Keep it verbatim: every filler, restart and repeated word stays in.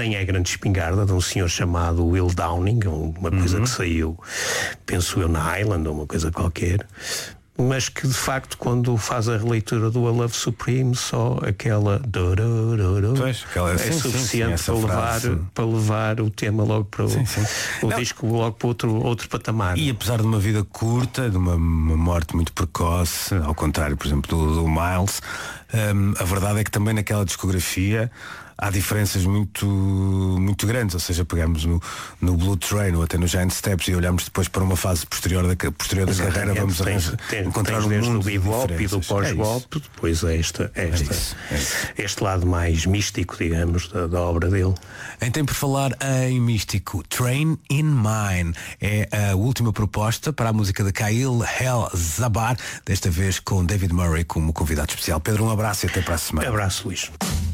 Quem é a Grande Espingarda, de um senhor chamado Will Downing, uma coisa uhum. que saiu, penso eu, na Island, ou uma coisa qualquer, mas que de facto quando faz a releitura do A Love Supreme, só aquela, do, do, do, do, pois, aquela é sim, suficiente sim, sim, para, levar, para levar o tema logo para o, sim, sim. o disco logo para outro, outro patamar. E apesar de uma vida curta, de uma, uma morte muito precoce, ao contrário, por exemplo, do, do Miles, um, a verdade é que também naquela discografia há diferenças muito, muito grandes, ou seja, pegamos no, no Blue Train ou até no Giant Steps e olhamos depois para uma fase posterior da, posterior da carreira, vamos tens, tens, encontrar tens um mundo do bebop e do pós-bop, é depois é esta, esta, é isso, é isso. Este lado mais místico, digamos, da, da obra dele. Então, por falar em místico, Train in Mine é a última proposta para a música de Khalil El-Zabbar, desta vez com David Murray como convidado especial. Pedro, um abraço e até para a semana. Um abraço, Luís.